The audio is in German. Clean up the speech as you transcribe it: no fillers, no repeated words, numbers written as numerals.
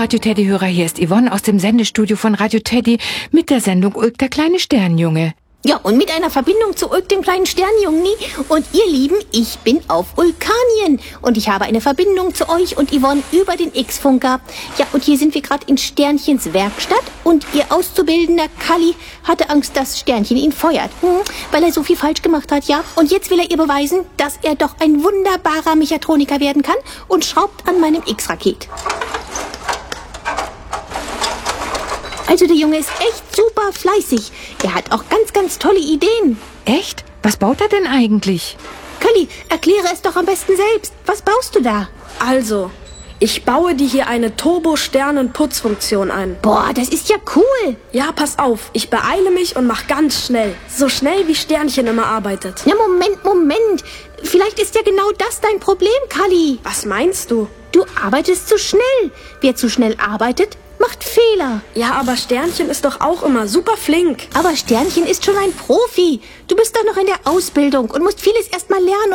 Radio Teddy-Hörer, hier ist Yvonne aus dem Sendestudio von Radio Teddy mit der Sendung Ulk, der kleine Sternjunge. Ja, und mit einer Verbindung zu Ulk, dem kleinen Sternjungen. Und ihr Lieben, ich bin auf Ulkanien und ich habe eine Verbindung zu euch und Yvonne über den X-Funker. Ja, und hier sind wir gerade in Sternchens Werkstatt und ihr Auszubildender Kalli hatte Angst, dass Sternchen ihn feuert, weil er so viel falsch gemacht hat, ja. Und jetzt will er ihr beweisen, dass er doch ein wunderbarer Mechatroniker werden kann und schraubt an meinem X-Raket. Also der Junge ist echt super fleißig. Er hat auch ganz, ganz tolle Ideen. Echt? Was baut er denn eigentlich? Kalli, erkläre es doch am besten selbst. Was baust du da? Also, ich baue dir hier eine Turbo-Stern-und-Putzfunktion ein. Boah, das ist ja cool. Ja, pass auf, ich beeile mich und mach ganz schnell. So schnell, wie Sternchen immer arbeitet. Na, Moment. Vielleicht ist ja genau das dein Problem, Kalli. Was meinst du? Du arbeitest zu schnell. Wer zu schnell arbeitet, macht Fehler. Ja, aber Sternchen ist doch auch immer super flink. Aber Sternchen ist schon ein Profi. Du bist doch noch in der Ausbildung und musst vieles erst mal lernen.